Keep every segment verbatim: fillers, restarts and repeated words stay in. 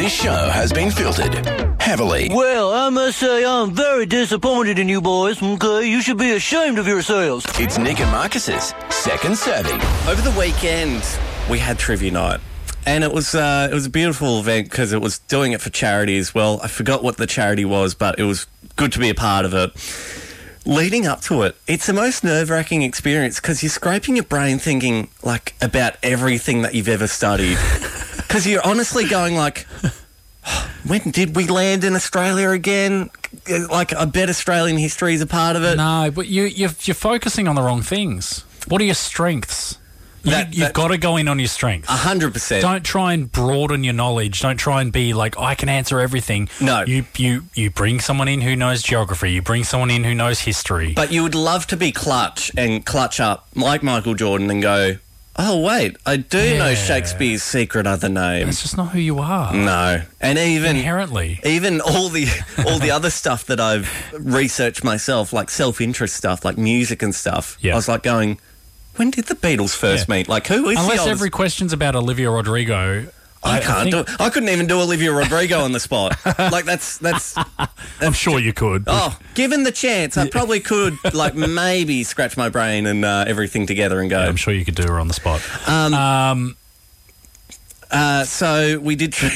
This show has been filtered heavily. Well, I must say I'm very disappointed in you boys, okay? You should be ashamed of yourselves. It's Nick and Marcus's second serving. Over the weekend, we had trivia night. And it was uh, it was a beautiful event because it was doing it for charity as well. I forgot what the charity was, but it was good to be a part of it. Leading up to it, it's the most nerve-wracking experience because you're scraping your brain thinking, like, about everything that you've ever studied. Because you're honestly going, like, when did we land in Australia again? Like, I bet Australian history is a part of it. No, but you, you're, you're focusing on the wrong things. What are your strengths? You, That- you've that- got to go in on your strengths. A hundred percent. Don't try and broaden your knowledge. Don't try and be like, I can answer everything. No. You, you, you bring someone in who knows geography. You bring someone in who knows history. But you would love to be clutch and clutch up like Michael Jordan and go, oh, wait, I do know Yeah. Shakespeare's secret other name. That's just not who you are. No. And even... Inherently. Even all the all the other stuff that I've researched myself, like self-interest stuff, like music and stuff, Yeah. I was like going, when did the Beatles first Yeah. meet? Like, who is the Unless oldest? every question's about Olivia Rodrigo. I can't think- do it. I couldn't even do Olivia Rodrigo on the spot. Like, that's... that's I'm sure you could. oh, given the chance, I probably could, like, maybe scratch my brain and uh, everything together and go. I'm sure you could do her on the spot. Um, Um, uh, so we did... Tri-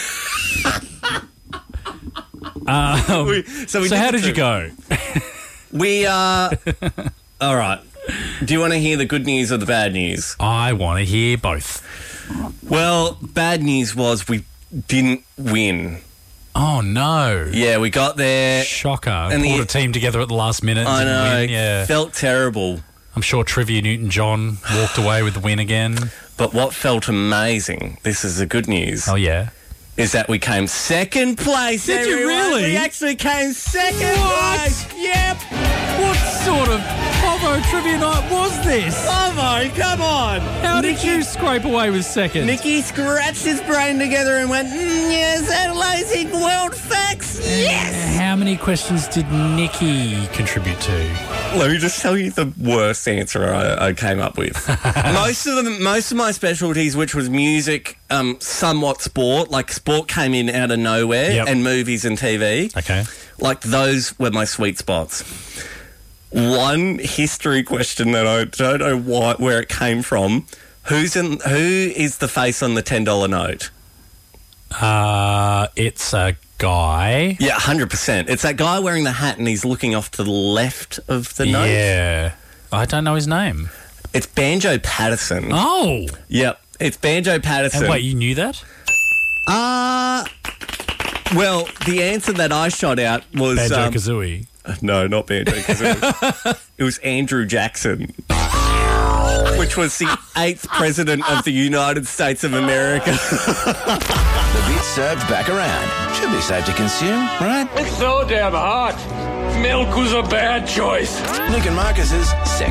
um, we, so we so how the did you tri- go? We, uh... all right. Do you want to hear the good news or the bad news? I want to hear both. Well, bad news was we didn't win. Oh, no. Yeah, we got there. Shocker. And Pulled the- a team together at the last minute. I didn't know. win. Yeah. Felt terrible. I'm sure Trivia Newton-John walked away with the win again. But what felt amazing, this is the good news, Oh, yeah. is that we came second place. Did you everyone. really? We actually came second What? place. Yep. What sort of Povo Trivia Night was this? Oh, my, come on. How did Nicky, you scrape away with second? Nicky scratched his brain together and went, mm, yes, analysing world facts. Yes. How many questions did Nicky contribute to? Let me just tell you the worst answer I, I came up with. most of them, most of my specialties, which was music, um, somewhat sport, like sport came in out of nowhere, Yep. and movies and T V. Okay. Like those were my sweet spots. One history question that I don't know why, where it came from. Who's in? Who is the face on the ten dollar note? Uh, it's a guy. Yeah, hundred percent. It's that guy wearing the hat and he's looking off to the left of the note. Yeah. I don't know his name. It's Banjo Patterson. Oh. Yep, it's Banjo Patterson. And wait, you knew that? Uh, well, the answer that I shot out was... Banjo um, Kazooie. no, not Banjo Kazooie. It was Andrew Jackson, which was the eighth president of the United States of America. The bit served back around. Should be safe to consume, right? It's so damn hot. Milk was a bad choice. Nick and Marcus's second